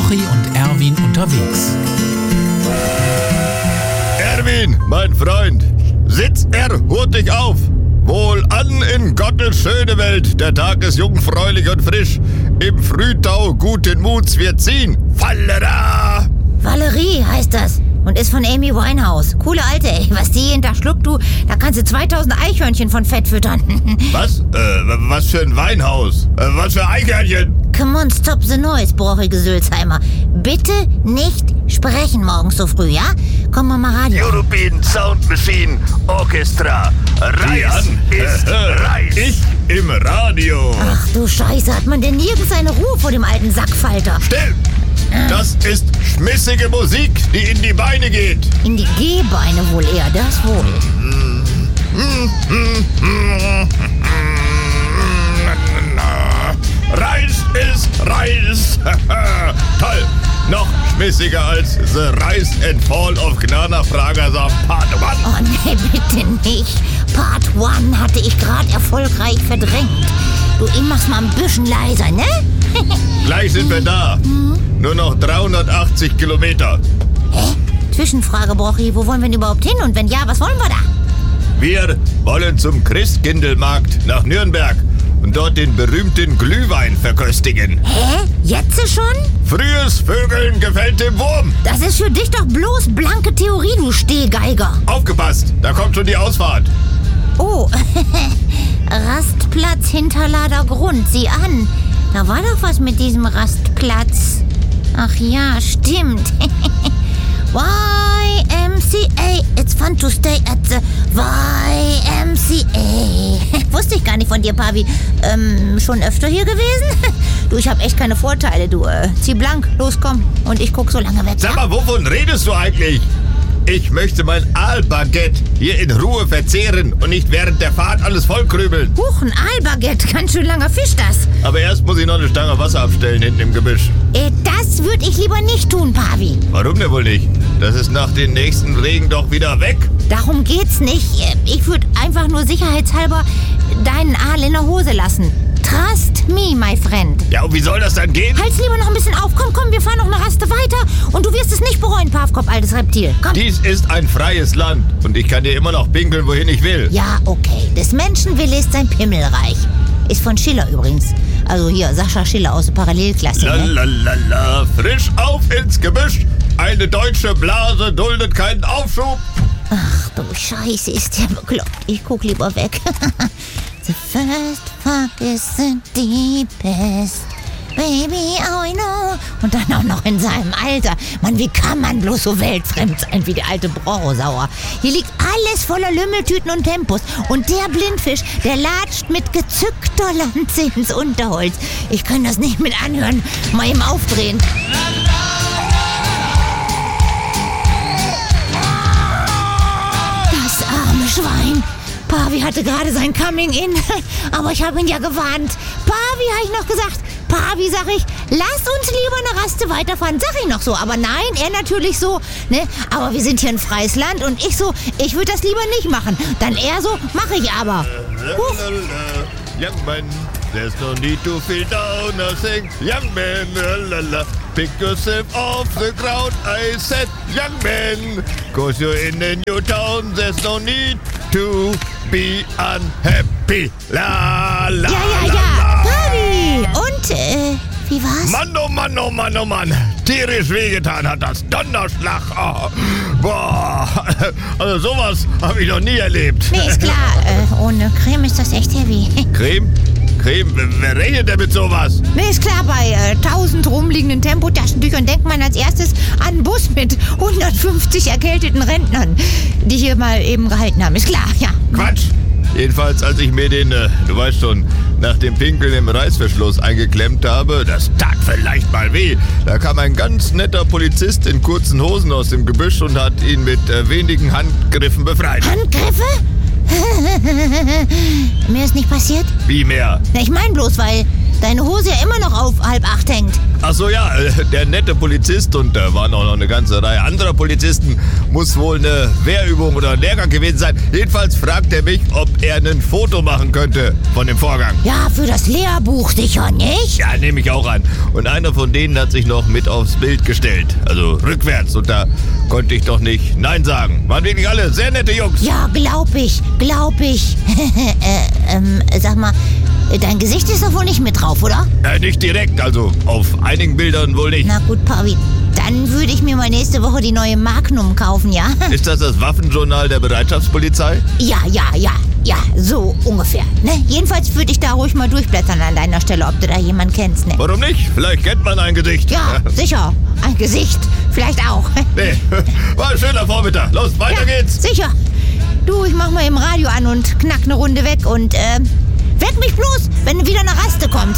Brochi und Erwin unterwegs. Erwin, mein Freund, sitz hurtig auf. Wohlan in Gottes schöne Welt, der Tag ist jungfräulich und frisch. Im Frühtau guten Muts wir ziehen. Fallera! Valerie heißt das und ist von Amy Winehouse. Coole Alte, ey. Was die jeden Tag schluckt, du, da kannst du 2000 Eichhörnchen von Fett füttern. Was? Was für ein Weinhaus? Was für Eichhörnchen? Come on, stop the noise, brochige Sülzheimer. Bitte nicht sprechen morgens so früh, ja? Komm mal Radio. European Sound Machine Orchestra. Reis ist Reis. Ich im Radio. Ach du Scheiße, hat man denn nirgends seine Ruhe vor dem alten Sackfalter? Still! Das ist schmissige Musik, die in die Beine geht. In die Gehbeine wohl eher, das wohl. Reis ist Reis. Toll. Noch schmissiger als The Rise and Fall of Gnana Fragasam Part 1. Oh nee, bitte nicht. Part 1 hatte ich gerade erfolgreich verdrängt. Du, ich mach's mal ein bisschen leiser, ne? Gleich sind wir da. Nur noch 380 Kilometer. Hä? Zwischenfrage, Brochi, wo wollen wir denn überhaupt hin? Und wenn ja, was wollen wir da? Wir wollen zum Christkindlmarkt nach Nürnberg und dort den berühmten Glühwein verköstigen. Hä? Jetzt schon? Frühes Vögeln gefällt dem Wurm. Das ist für dich doch bloß blanke Theorie, du Stehgeiger. Aufgepasst, da kommt schon die Ausfahrt. Oh, Rastplatz Hinterlader Grund, sieh an. Da war doch was mit diesem Rastplatz. Ach ja, stimmt. YMCA, it's fun to stay at the YMCA. Wusste ich gar nicht von dir, Pavi. Schon öfter hier gewesen? Du, ich hab echt keine Vorteile, du. Zieh blank, los, komm. Und ich guck so lange weg. Sag mal, wovon redest du eigentlich? Ich möchte mein Aalbaguette hier in Ruhe verzehren und nicht während der Fahrt alles vollkrümeln. Huch, ein Aalbaguette, ganz schön langer Fisch das. Aber erst muss ich noch eine Stange Wasser abstellen hinten im Gebüsch. Das würde ich lieber nicht tun, Pavi. Warum denn wohl nicht? Das ist nach dem nächsten Regen doch wieder weg. Darum geht's nicht. Ich würde einfach nur sicherheitshalber deinen Aal in der Hose lassen. Trust me, my friend. Ja, und wie soll das dann gehen? Halt's lieber noch ein bisschen auf. Komm, wir fahren noch eine Raste weiter und du wirst es nicht bereuen, Pavkop, altes Reptil. Komm. Dies ist ein freies Land und ich kann dir immer noch pinkeln, wohin ich will. Ja, okay. Des Menschen Wille ist sein Pimmelreich. Ist von Schiller übrigens. Also hier, Sascha Schiller aus der Parallelklasse. Lalalala, frisch auf ins Gebüsch. Eine deutsche Blase duldet keinen Aufschub. Ach du Scheiße, ist der bekloppt. Ich guck lieber weg. The first fuck is the deepest. Baby, oh I know. Und dann auch noch in seinem Alter. Mann, wie kann man bloß so weltfremd sein wie die alte Brochosauer? Hier liegt alles voller Lümmeltüten und Tempos. Und der Blindfisch, der latscht mit gezückter Lanze ins Unterholz. Ich kann das nicht mit anhören. Mal ihm aufdrehen. Das arme Schwein. Pavi hatte gerade sein Coming-in, aber ich habe ihn ja gewarnt. Pavi, habe ich noch gesagt. Pavi, sag ich, lass uns lieber eine Raste weiterfahren. Sag ich noch so, aber nein, er natürlich so, ne? Aber wir sind hier ein freies Land und ich so, ich würde das lieber nicht machen. Dann er so, mache ich aber. Young man, there's no need to feel down, I think. Young man, pick yourself off the ground, I said. Young man, cause you're in a new town, there's no need to be unhappy. La, la, Ja. Pavi! Und, wie war's? Mann, oh Mann, oh Mann, oh Mann. Tierisch wehgetan hat das. Donnerschlag. Oh. Boah. Also sowas habe ich noch nie erlebt. Nee, ist klar. Ohne Creme ist das echt heavy. Creme? Wer rechnet denn mit sowas? Nee, ist klar, bei 1000 rumliegenden Tempotaschentüchern denkt man als erstes an einen Bus mit 150 erkälteten Rentnern, die hier mal eben gehalten haben. Ist klar, ja. Quatsch. Jedenfalls, als ich mir den, du weißt schon, nach dem Pinkeln im Reißverschluss eingeklemmt habe, das tat vielleicht mal weh. Da kam ein ganz netter Polizist in kurzen Hosen aus dem Gebüsch und hat ihn mit wenigen Handgriffen befreit. Handgriffe? Mir ist nicht passiert? Wie mehr? Na, ich mein bloß, weil deine Hose ja immer noch auf 7:30 hängt. Ach so, ja, der nette Polizist und da waren auch noch eine ganze Reihe anderer Polizisten, muss wohl eine Wehrübung oder ein Lehrgang gewesen sein. Jedenfalls fragt er mich, ob er ein Foto machen könnte von dem Vorgang. Ja, für das Lehrbuch sicher nicht? Ja, nehme ich auch an. Und einer von denen hat sich noch mit aufs Bild gestellt, also rückwärts. Und da konnte ich doch nicht Nein sagen. Waren wirklich alle sehr nette Jungs. Ja, glaub ich. Sag mal, dein Gesicht ist doch wohl nicht mit drauf, oder? Nicht direkt, also auf einigen Bildern wohl nicht. Na gut, Pavi, dann würde ich mir mal nächste Woche die neue Magnum kaufen, ja? Ist das Waffenjournal der Bereitschaftspolizei? Ja, so ungefähr, ne? Jedenfalls würde ich da ruhig mal durchblättern an deiner Stelle, ob du da jemanden kennst, ne? Warum nicht? Vielleicht kennt man ein Gesicht. Ja, sicher. Ein Gesicht. Vielleicht auch. Nee, war ein schöner Vormittag. Los, weiter geht's. Sicher. Du, ich mach mal im Radio an und knack eine Runde weg und, weck mich bloß, wenn wieder eine Raste kommt, ja?